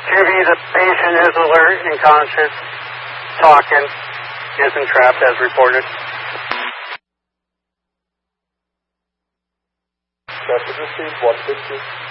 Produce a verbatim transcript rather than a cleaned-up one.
Q B, the patient is alert and conscious, talking, is entrapped as reported. Message received, one sixty.